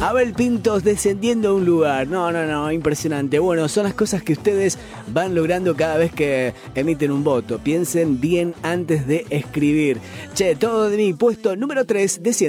Abel Pintos descendiendo a un lugar. No, impresionante. Bueno, son las cosas que ustedes van logrando cada vez que emiten un voto. Piensen bien antes de escribir. Che, todo de mí, puesto número 3, desciende.